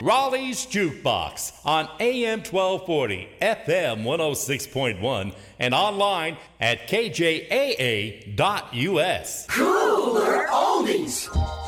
Raleigh's Jukebox on AM 1240, FM 106.1, and online at kjaa.us. Cooler Oldies.